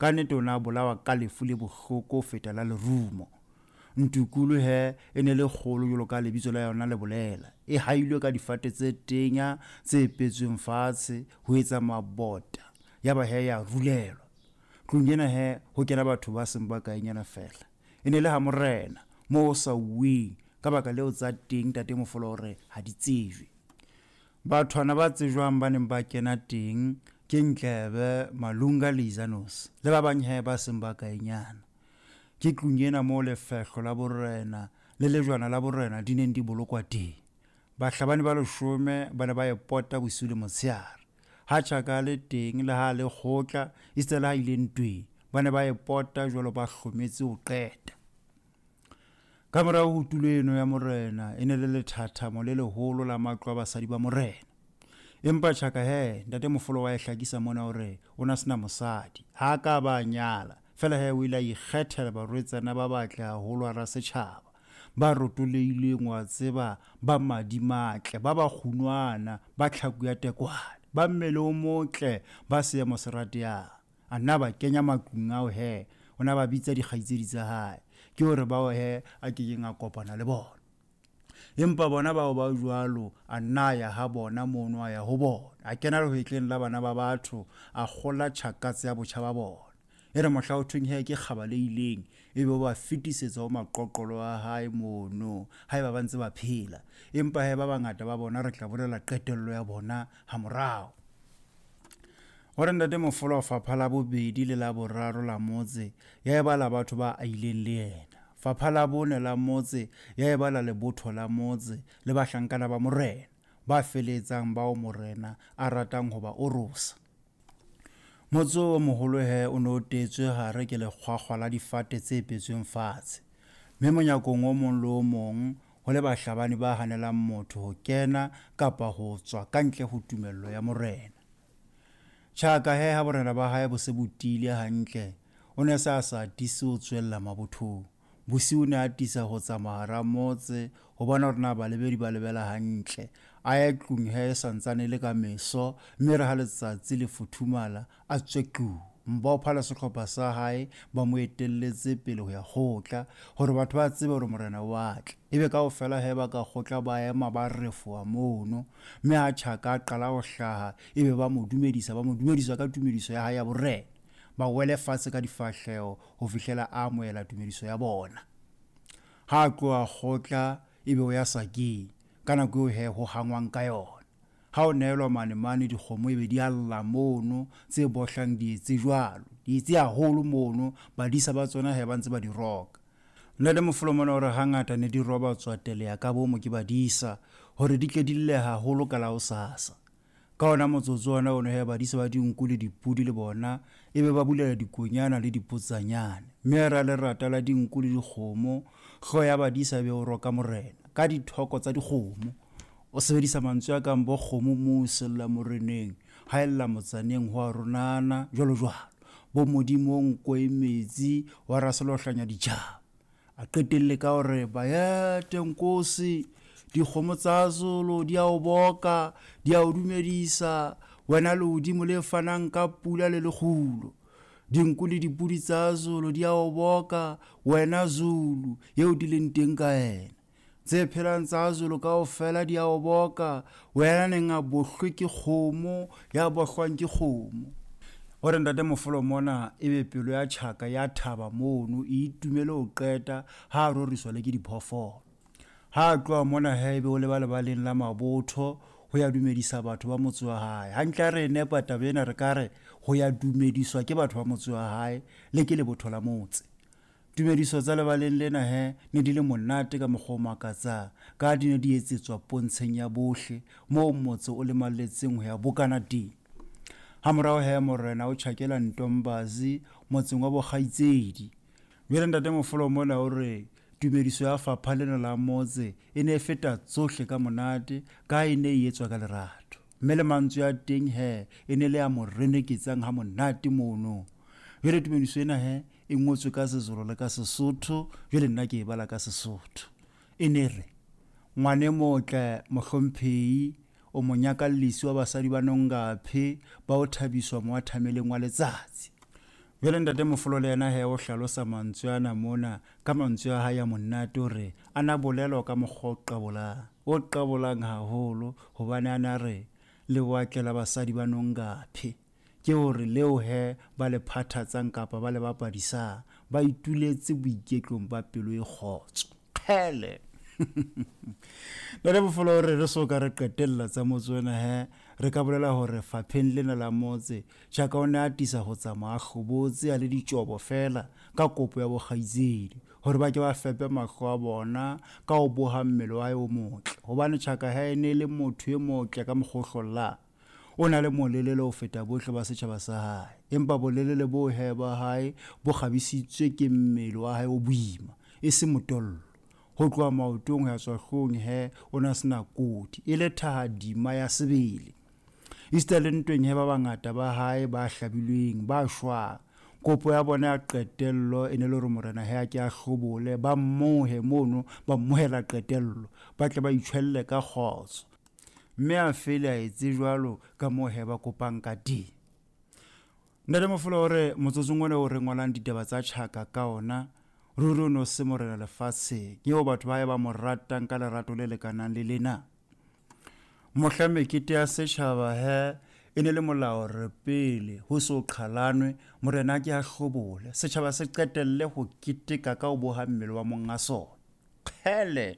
ka nnete o ne a bolawa ka lefu le bohloko feta la lerumo. Ntukulu e ne le kgolo jolo ka lebitso la yona le bolela, e hailwe ka difate tse tenya tse petsweng fatshe ho etsa mabota, yaba ya rulelwa. Tlung ena ho kena batho ba seng ba kaenyana fela. E ne le ha morena mo sa uweng ka baka leo tsa teng Ntate Mofolo hore ha di tsejwe. Bathwana ba tsejwang ba neng ba kena teng ke Ntlebe, Malunga le Izanos le ba bang ba seng ba kaenyana. Ke tlung ena mo lefehlo la borena le lejwana la borena di neng di bolokwa teng. Bahlabani ba 10 ba ne ba epota bosiu le motshehare. Ha Tjhaka le teng le ha le kgotla istela ha ile ntweng, ba ne ba epota jwalo ba hlometse ho qeta. Ka morao ho tulo eno ya morena e ne le lethathamo le leholo la maqwa a basadi ba morena. Empa Tjhaka Ntate Mofolo wa hlakisa mona hore o na sena mosadi, ha ka ba nyala fela o ile a ikgethela barwetsana ba batle haholo ra setjhaba, ba rotoleileng wa tseba, ba madimatle, ba kgunwana, ba tlhaku ya tekwane, ba mmele o motle, ba seemo serateang. A nna ba kenya matlung ao o na ba bitsa dikgaitsedi tsa hae, ke hore bao a keng a kopana le bona. Empa bona bao ba jwalo a nna ya ha bona mono a ya ho bona, a kena lehetleng la bana ba batho, a kgola tjhakatse ya botjha ba bona. E re mohla o thweng ke kgabaleileng, ebe ba fetisetsa ho maqoqolo a hae mono haeba ba ntse ba phela. Empa ba bangata ba bona re tla bolela qetello ya bona ha morao. Hore Ntate Mofolo fapha la bobedi le la boraro la motse ya eba la batho ba aileng le yena. Fapha la bone la motse ya eba la lebotho la motse le bahlankana ba morena ba feletsang bao morena a ratang ho ba orosa. Motse o moholo o no tetswe hare ke lekgwakgwa la difate tse petsweng fatshe. Mme monyakong o mong le o mong ho le bahlabani ba hanelang motho ho kena kapa ho tswa kantle ho tumello ya morena. Tjhaka ha borena ba hae bo se botile hantle, o ne sa atise ho tswella mabothong. Bosiu ne atisa ho tsamaya hara motse ho bona hore na balebedi ba lebela hantle. A ye tlung santsane le ka meso, mme re ha letsatsi le futhumala a tswe tlung. Mba o phala sehlopha sa hae ba mo etelletse pele ho ya kgotla hore batho ba tsebe hore morena o atle. Ebe kaofela ba ka kgotla ba ema ba refoa mono, mme ha Tjhaka a qala ho hlaha ebe ba mo dumedisa ka tumediso ya hae ya borena. Ba wele fatshe ka difahleho ho fihlela a amohela tumediso ya bona. Ha tloha kgotla ebe o ya sakeng ka nako eo ho hangwang ka yona. Ha o neelwa mane dikgomo ebe di alla mono tse bohlang di etse jwalo, di etse haholo mono, badisa ba tsona ba ntse ba di roka. Ntate Mofolo mona hore hangata ne di roba tswatele ya ka bomo ke badisa hore di tle di lle haholo ka la ho sasa. Ka ona motsotso ona o ne badisa ba dinku le dipudi le bona ebe ba bulela dikonyana le diputsanyana. Mme ra le rata la dinku le dikgomo, kgo ya badisa be o roka morena ka dithoko tsa dikgomo. O sebedisa mantswe a kang bo kgomo mo sella moreneng, haella motsaneng ho ronana jwalo bo modimong ko emetsi wa raselo hlanya dijaba. A qetelle ka hore ba ya tenkosi, dikgomo tsa Zulu di a o boka, di a o dumedisa, wena le hodimo le fanang ka pula le lekgulo. Dinku le dipudi tsa Zulu di a o boka, wena Zulu eo di leng teng ka ena. Tse phelang tsa Zulu kaofela di a o boka, wena neng a bohlwe ke kgomo ya bohlwang ke kgomo. Hore Ntate Mofolo mona ebe pelo ya Tjhaka ya thaba mono e itumele ho qeta ha roriswa le ke diphoofolo. Ha tloha mona ebe o lebala baleng la mabotho ho ya dumedisa batho ba motse wa hae. Hantle re nepa taba ena re kare ho ya dumediswa ke batho ba motse wa hae le ke lebotho la motse. Tumediso tsa lebaleng lena ne di le monate ka mokgwa o makatsang, ka di ne di etsetswa pontsheng ya bohle moo motse o le maletseng ho ya bokana teng. Ha morao morena o tjhakela Ntombazi motseng wa Bokgaitsedi. Jwale Ntate Mofolo mona hore tumediso ya fapha lena la motse e ne feta tsohle ka monate ka e ne e etswa ka lerato. Mme le mantswe ya teng e ne le ya moreneketsang ha monate mono. Jwale tumediso ena e ngotswe ka Sezulu le ka Sesotho, jwale nna ke e bala ka Sesotho. E ne re ngwane motle mohlomphehi o monyakallisi wa basadi ba Nongaphe ba o thabiswa mo athameleng wa letsatsi. Jwale ntate Mofolo le yena o hlalosa mantswe ana mona ka mantswe a hae ya monate hore a na bolelwa ka mokgwa o qabolang haholo hobane a na re le watlela basadi ba nongaphe ke hore leo ba le phathatsang kapa ba le bapadisang ba ituletse boiketlong ba pelo e kgotso qhele. Ntate Mofolo re soka re qetella tsa motswena re ka bolela hore fapheng lena la motse Tjhaka o ne a atisa ho tsamaya kgobotse a le ditjobo fela ka kopo ya bokgaitsedi hore ba ke ba fepe mahlo a bona ka ho boha mmele wa hae o motle hobane Tjhaka e ne le motho e motle ka mokgohlolla o na le molelele ho feta bohle ba setjhaba sa hae empa bolelele bo ba hae bo kgabisitswe ke mmele wa hae o boima e se motollo ho tloha maotong ya tswa hlong o na sena koti e le thahadima ya sebele Easter le ntweng ba bangata ba hae ba hlabilweng ba shwa kopo ya bona ya qetello e ne le hore morena a ke a hlobole ba mmohe mono ba mmohela qetello ba tle ba itshwelle ka kgotso mme a fele a etse jwalo ka mohe ba kopang ka teng. Ntate Mofolo hore motsotsong ona o re ngolang ditaba tsa Tjhaka ka ona ruri no se morena lefatshe ke ho batho ba mo ratang ka lerato le lekanang le lena mohla mekete ya setjhaba e ne le molao re pele ho so qhalanwe morena ke a hlobole setjhaba se qetelle ho keteka ka ho boha mmele wa monga sona qhele.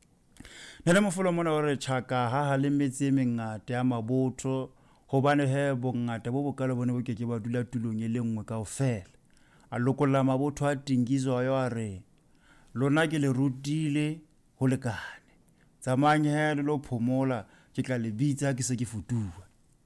Nele Mofolo mona hore Tjhaka ha le metse mengata ya mabotho hobane bongata bo bokalo bone bo keke ba dula tulong e le nngwe kaofela a lokolla mabotho a Tingizo a re lona ke le rutile ho lekane tsamanye le lo phomola ke tla le bitsa ke se ke futua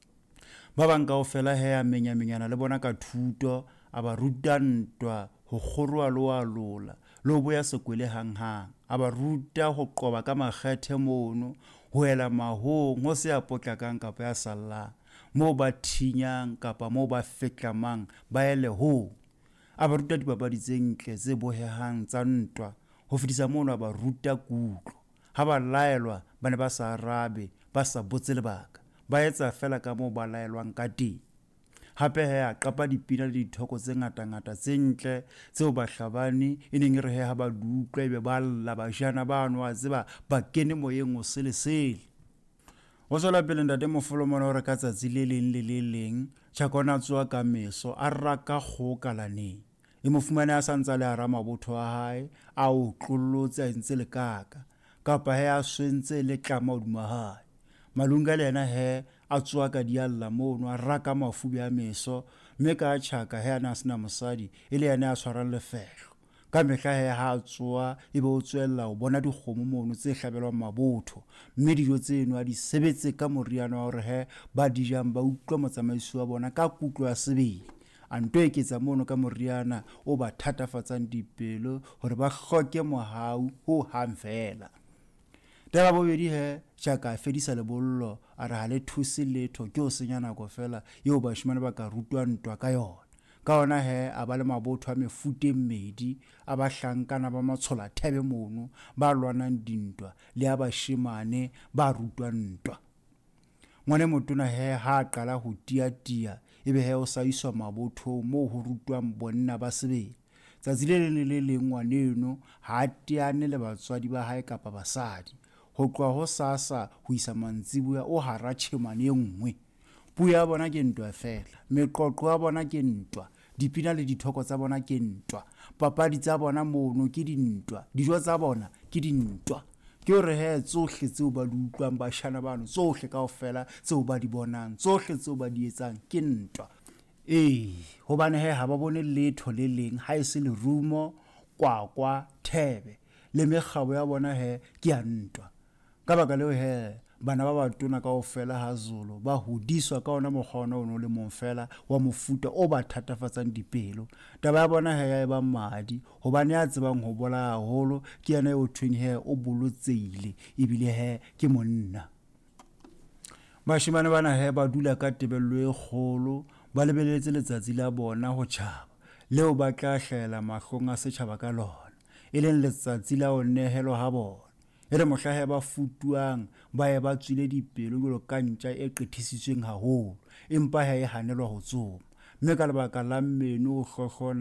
ba bang kaofela a menyamenyana le bona ka thuto a ba ruta ntwa ho kgorwa lo a lola lo boya sekwele hanghang a ba ruta ho qoba ka makgethe mono ho ela mahong ho se a potlakang kapa ya sallang mo ba thinyang kapa mo ba fetlamang ba ele ho a ba ruta dipapadi tse ntle tse bohehang tsa ntwa ho fetisa mono a ba ruta kutlo ha ba laelwa ba ne ba sa arabe ba sa botse lebaka ba etsa fela ka moo ba laelwang ka teng hape a qapa dipina le dithoko tse ngata tse ntle tseo ba hlabane e neng re ha ba dutlwa ebe ba lla bajana bano a tseba ba kene moyeng o selesele o sola pele ntate Mofolo mona hore ka tsatsi le leng Tjhaka ona tswa ka meso a raka kgokalaneng e mo fumane a santsa le ara mabotho a hae a o tlollotse a ntse le kaka kapa a swentse le tlama hodima hae malunga le yena a tswa ka dialla mono a raka mafubi a meso mme ka Tjhaka ana sena mosadi e le yena a tshwarang lefehlo ka mehla ha tswa ebe o tswella o bona dikgomo mono tse hlabelwang mabotho mme dijo tseno a di sebetse ka moriana wa hore ba dijang ba utlwa motsamaisi wa bona ka kutlo ya sebele a nto eketsa mono ka moriana o ba thatafatsang dipelo hore ba hloke mohau ho hang fela taba bobedi Tjhaka a fedisa lebollo a re ha le thuse letho ke o senya nako fela eo bashimane ba ka rutwa ntwa ka yona ka ona a ba le mabotho a mefuta e mmedi a ba hlankana ba matshola thebe mono ba lwanang dintwa le a bashimane ba rutwa ntwa ngwane motona ha a qala ho tia ebe o sa iswa mabotho mo ho rutwang bonna ba sebele tsatsi le leng ngwaneno ha tiane le batswadi ba hae kapa basadi ho tloha ho sasa ho isa mantsibuya o hara tshemane e nngwe puo ya bona ke ntwa fela meqoqo ya bona ke ntwa dipina le dithoko tsa bona ke ntwa papadi tsa bona mono ke dintwa dijo tsa bona ke dintwa ke hore tsohle tseo ba di utlwang bashana bano tsohle kaofela tseo ba di bonang tsohle tseo ba di etsang ke ntwa hobane ha ba bone letho le leng ha e se le rumo kwakwa thebe le megabo ya bona ke ya ntwa ka baka leo bana ba batona kaofela ha Zulu ba hodiswa ka ona mokgona o no le mong fela wa mofuta o ba thatafatsang dipelo taba ya bona ya ba madi hobane ya tsebang ho bola haholo ke yana o thweng o bolotseile ebile ke monna bashimane bana ba dula ka tebello e kgolo ba lebeletse letsatsi la bona ho tjhaba leo ba tla hlahela mahlong a setjhaba ka lona e leng letsatsi la ho nehelo ha bona ere mohlahe ba futuang ba ba tswile dipelo jalo ka ntja e qethisitsweng haholo empa e hanelwa ho tsoma mme ka lebaka la meno ho kgokgona